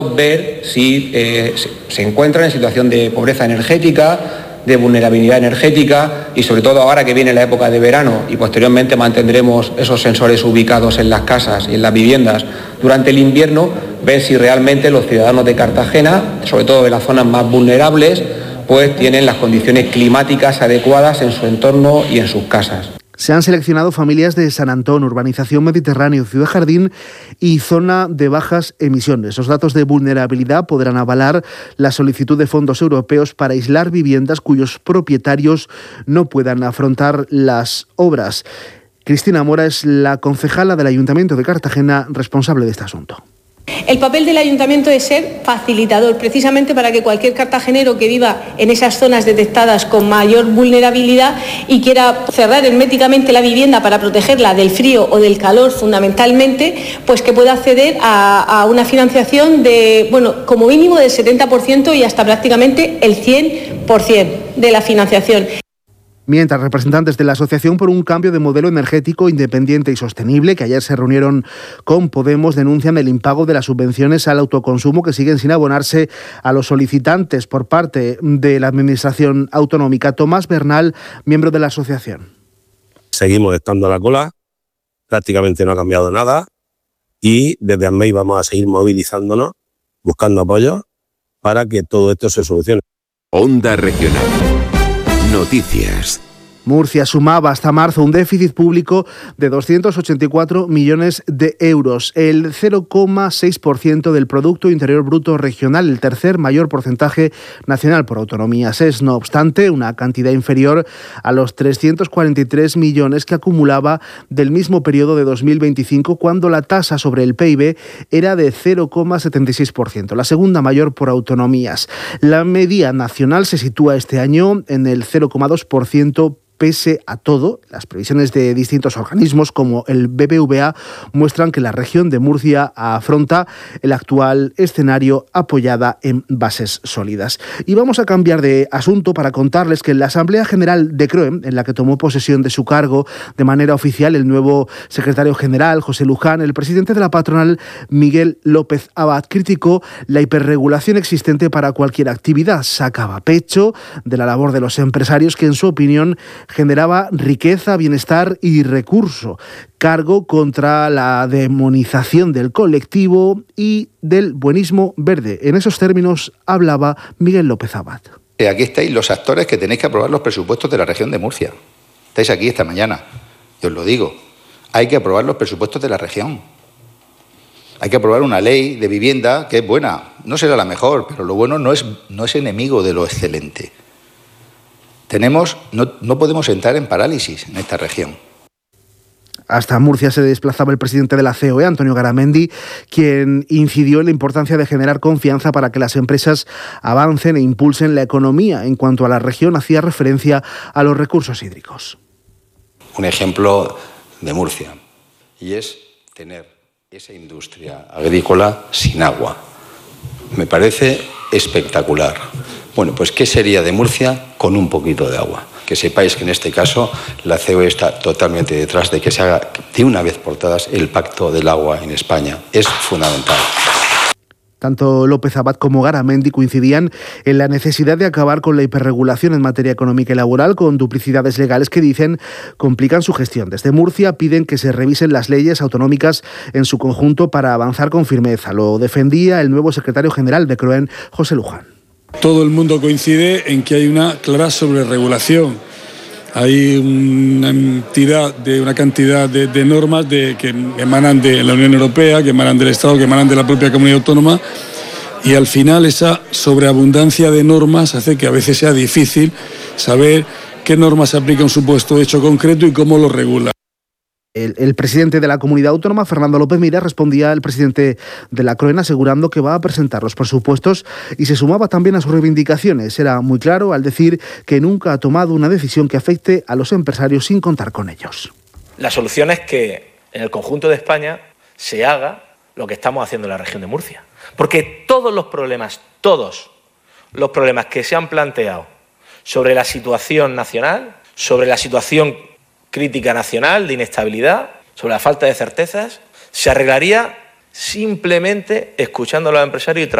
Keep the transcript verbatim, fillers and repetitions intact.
ver si eh, se encuentran en situación de pobreza energética, de vulnerabilidad energética y sobre todo ahora que viene la época de verano y posteriormente mantendremos esos sensores ubicados en las casas y en las viviendas durante el invierno, ver si realmente los ciudadanos de Cartagena, sobre todo de las zonas más vulnerables, pues tienen las condiciones climáticas adecuadas en su entorno y en sus casas. Se han seleccionado familias de San Antón, Urbanización Mediterráneo, Ciudad Jardín y zona de bajas emisiones. Los datos de vulnerabilidad podrán avalar la solicitud de fondos europeos para aislar viviendas cuyos propietarios no puedan afrontar las obras. Cristina Mora es la concejala del Ayuntamiento de Cartagena responsable de este asunto. El papel del ayuntamiento es ser facilitador, precisamente para que cualquier cartagenero que viva en esas zonas detectadas con mayor vulnerabilidad y quiera cerrar herméticamente la vivienda para protegerla del frío o del calor fundamentalmente, pues que pueda acceder a, a una financiación de, bueno, como mínimo del setenta por ciento y hasta prácticamente el cien por ciento de la financiación. Mientras representantes de la Asociación por un Cambio de Modelo Energético Independiente y Sostenible, que ayer se reunieron con Podemos, denuncian el impago de las subvenciones al autoconsumo que siguen sin abonarse a los solicitantes por parte de la Administración Autonómica. Tomás Bernal, miembro de la asociación. Seguimos estando a la cola, prácticamente no ha cambiado nada y desde AMEI vamos a seguir movilizándonos, buscando apoyo para que todo esto se solucione. Onda Regional. Noticias. Murcia sumaba hasta marzo un déficit público de doscientos ochenta y cuatro millones de euros, el cero coma seis por ciento del Producto Interior Bruto Regional, el tercer mayor porcentaje nacional por autonomías. Es, no obstante, una cantidad inferior a los trescientos cuarenta y tres millones que acumulaba del mismo periodo de dos mil veinticinco, cuando la tasa sobre el P I B era de cero coma setenta y seis por ciento, la segunda mayor por autonomías. La media nacional se sitúa este año en el cero coma dos por ciento. Pese a todo, las previsiones de distintos organismos como el B B V A muestran que la región de Murcia afronta el actual escenario apoyada en bases sólidas. Y vamos a cambiar de asunto para contarles que en la Asamblea General de CROEM, en la que tomó posesión de su cargo de manera oficial el nuevo secretario general, José Luján, el presidente de la patronal, Miguel López Abad, criticó la hiperregulación existente para cualquier actividad. Sacaba pecho de la labor de los empresarios que, en su opinión, generaba riqueza, bienestar y recurso. Cargo contra la demonización del colectivo y del buenismo verde. En esos términos hablaba Miguel López Abad. Aquí estáis los actores que tenéis que aprobar los presupuestos de la región de Murcia. Estáis aquí esta mañana. Yo os lo digo. Hay que aprobar los presupuestos de la región. Hay que aprobar una ley de vivienda que es buena. No será la mejor, pero lo bueno no es, no es enemigo de lo excelente. Tenemos, no, no podemos entrar en parálisis en esta región. Hasta Murcia se desplazaba el presidente de la C O E, Antonio Garamendi, quien incidió en la importancia de generar confianza para que las empresas avancen e impulsen la economía. En cuanto a la región, hacía referencia a los recursos hídricos. Un ejemplo de Murcia, y es tener esa industria agrícola sin agua. Me parece espectacular. Bueno, pues ¿qué sería de Murcia con un poquito de agua? Que sepáis que en este caso la C O E está totalmente detrás de que se haga de una vez por todas el Pacto del Agua en España. Es fundamental. Tanto López Abad como Garamendi coincidían en la necesidad de acabar con la hiperregulación en materia económica y laboral, con duplicidades legales que, dicen, complican su gestión. Desde Murcia piden que se revisen las leyes autonómicas en su conjunto para avanzar con firmeza. Lo defendía el nuevo secretario general de CROEM, José Luján. Todo el mundo coincide en que hay una clara sobreregulación. Hay una entidad de una cantidad de, de normas de, que emanan de la Unión Europea, que emanan del Estado, que emanan de la propia comunidad autónoma, y al final esa sobreabundancia de normas hace que a veces sea difícil saber qué normas se aplica a un supuesto hecho concreto y cómo lo regula. El, el presidente de la comunidad autónoma, Fernando López Mira, respondía al presidente de la CROEM asegurando que va a presentar los presupuestos y se sumaba también a sus reivindicaciones. Era muy claro al decir que nunca ha tomado una decisión que afecte a los empresarios sin contar con ellos. La solución es que en el conjunto de España se haga lo que estamos haciendo en la región de Murcia. Porque todos los problemas, todos los problemas que se han planteado sobre la situación nacional, sobre la situación crítica nacional de inestabilidad, sobre la falta de certezas, se arreglaría simplemente escuchando a los empresarios y